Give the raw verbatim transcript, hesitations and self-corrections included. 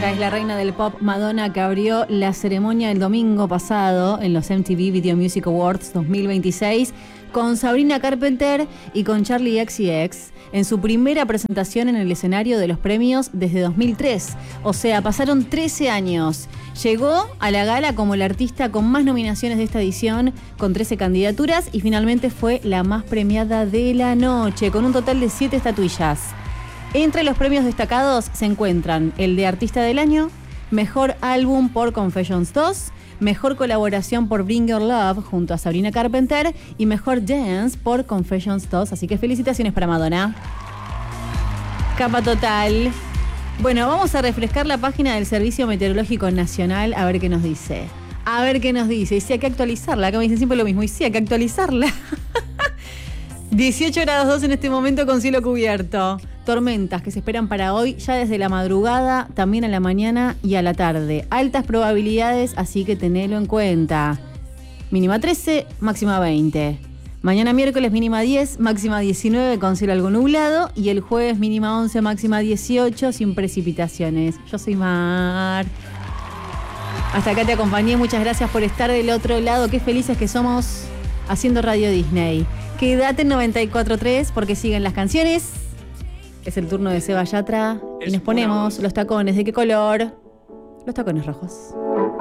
Ella es la reina del pop Madonna, que abrió la ceremonia el domingo pasado en los M T V Video Music Awards dos mil veintiséis con Sabrina Carpenter y con Charli X C X en su primera presentación en el escenario de los premios desde dos mil tres. O sea, pasaron trece años. Llegó a la gala como la artista con más nominaciones de esta edición, con trece candidaturas, y finalmente fue la más premiada de la noche, con un total de siete estatuillas. Entre los premios destacados se encuentran el de Artista del Año, Mejor Álbum por Confessions dos, Mejor Colaboración por Bring Your Love junto a Sabrina Carpenter y Mejor Dance por Confessions dos. Así que felicitaciones para Madonna. Capa total. Bueno, vamos a refrescar la página del Servicio Meteorológico Nacional a ver qué nos dice. A ver qué nos dice. Y sí, hay que actualizarla. Acá me dicen siempre lo mismo. Y sí, hay que actualizarla. dieciocho grados dos en este momento con cielo cubierto. Tormentas que se esperan para hoy ya desde la madrugada, también a la mañana y a la tarde. Altas probabilidades, así que tenelo en cuenta. Mínima trece, máxima veinte. Mañana miércoles mínima diez, máxima diecinueve con cielo algo nublado. Y el jueves mínima once, máxima dieciocho sin precipitaciones. Yo soy Mar. Hasta acá te acompañé. Muchas gracias por estar del otro lado. Qué felices que somos haciendo Radio Disney. Quédate en noventa y cuatro punto tres porque siguen las canciones. Es el turno de Seba Yatra y nos ponemos los tacones. ¿De qué color? Los tacones rojos.